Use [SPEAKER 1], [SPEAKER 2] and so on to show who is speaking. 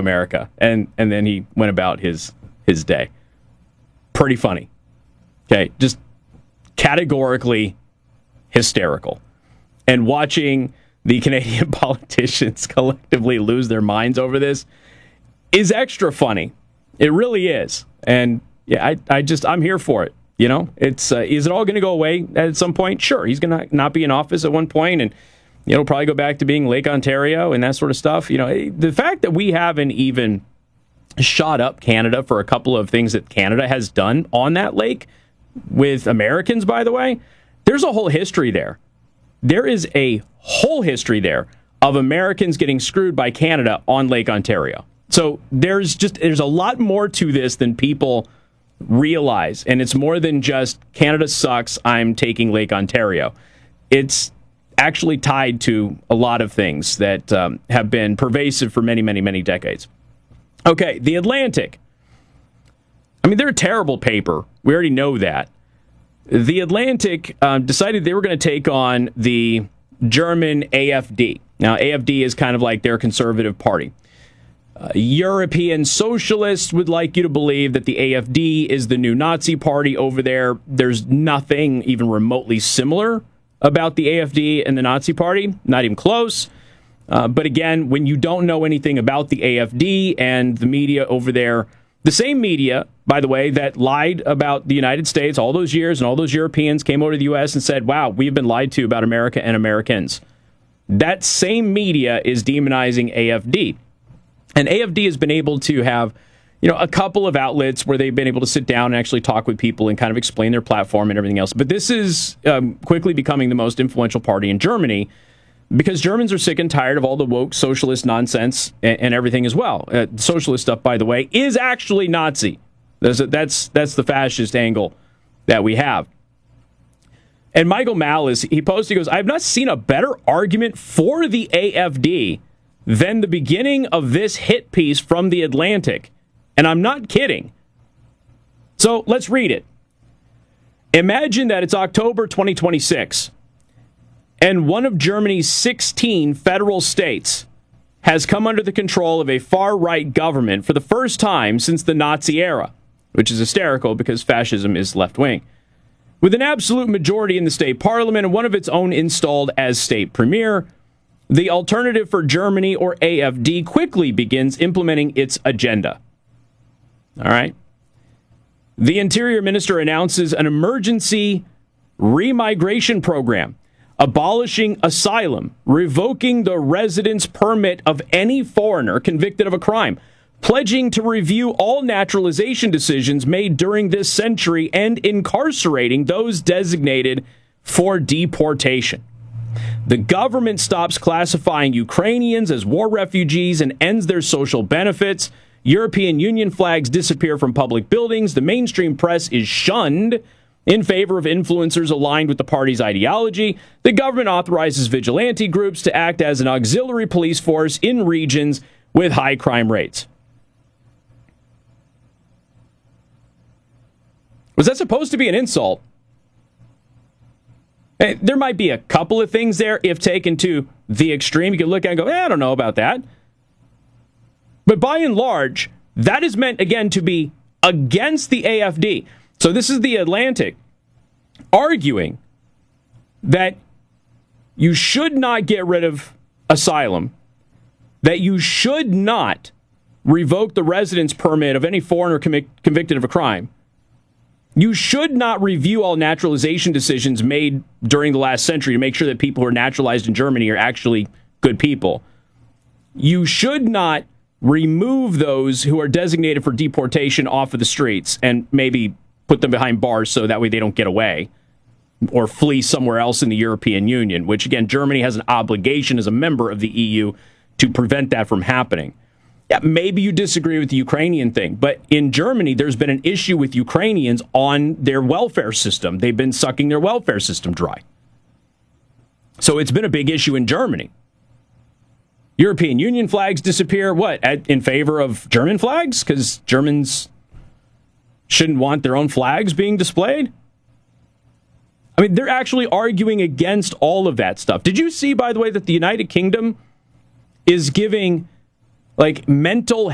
[SPEAKER 1] America. And then he went about his day. Pretty funny. Okay, just categorically hysterical. And watching the Canadian politicians collectively lose their minds over this is extra funny. It really is. And yeah, I'm here for it. You know, it's is it all going to go away at some point? Sure, he's going to not be in office at one point, and it'll probably go back to being Lake Ontario and that sort of stuff. You know, the fact that we haven't even shot up Canada for a couple of things that Canada has done on that lake with Americans, by the way, there's a whole history there. There is a whole history there of Americans getting screwed by Canada on Lake Ontario. So there's a lot more to this than people realize, and it's more than just Canada sucks, I'm taking Lake Ontario. It's actually tied to a lot of things that have been pervasive for many, many, many decades. Okay, The Atlantic. I mean, they're a terrible paper. We already know that. The Atlantic decided they were going to take on the German AfD. Now, AfD is kind of like their conservative party. European socialists would like you to believe that the AfD is the new Nazi party over there. There's nothing even remotely similar about the AfD and the Nazi party, not even close. But again, when you don't know anything about the AfD and the media over there, the same media, by the way, that lied about the United States all those years, and all those Europeans came over to the U.S. and said, wow, we've been lied to about America and Americans. That same media is demonizing AfD. And AfD has been able to have, a couple of outlets where they've been able to sit down and actually talk with people and kind of explain their platform and everything else. But this is quickly becoming the most influential party in Germany because Germans are sick and tired of all the woke socialist nonsense and everything as well. Socialist stuff, by the way, is actually Nazi. That's the fascist angle that we have. And Michael Malice, he goes, I have not seen a better argument for the AfD than the beginning of this hit piece from The Atlantic. And I'm not kidding. So let's read it. Imagine that it's October 2026, and one of Germany's 16 federal states has come under the control of a far-right government for the first time since the Nazi era, which is hysterical because fascism is left-wing. With an absolute majority in the state parliament and one of its own installed as state premier, the Alternative for Germany, or AfD, quickly begins implementing its agenda. All right. The Interior Minister announces an emergency remigration program, abolishing asylum, revoking the residence permit of any foreigner convicted of a crime, pledging to review all naturalization decisions made during this century, and incarcerating those designated for deportation. The government stops classifying Ukrainians as war refugees and ends their social benefits. European Union flags disappear from public buildings. The mainstream press is shunned in favor of influencers aligned with the party's ideology. The government authorizes vigilante groups to act as an auxiliary police force in regions with high crime rates. Was that supposed to be an insult? There might be a couple of things there, if taken to the extreme. You could look at it and go, I don't know about that. But by and large, that is meant, again, to be against the AfD. So this is The Atlantic arguing that you should not get rid of asylum, that you should not revoke the residence permit of any foreigner convicted of a crime. You should not review all naturalization decisions made during the last century to make sure that people who are naturalized in Germany are actually good people. You should not remove those who are designated for deportation off of the streets and maybe put them behind bars so that way they don't get away or flee somewhere else in the European Union, which, again, Germany has an obligation as a member of the EU to prevent that from happening. Yeah, maybe you disagree with the Ukrainian thing, but in Germany, there's been an issue with Ukrainians on their welfare system. They've been sucking their welfare system dry. So it's been a big issue in Germany. European Union flags disappear, in favor of German flags? Because Germans shouldn't want their own flags being displayed? I mean, they're actually arguing against all of that stuff. Did you see, by the way, that the United Kingdom is giving mental